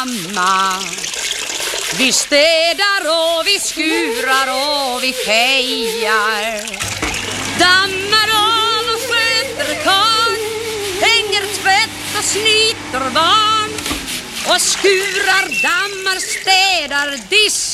mamma. Vi städar och vi skurar och vi fejar, dammar av och sköter karl, hänger tvätt och snyter barn och skurar, dammar, städar, disk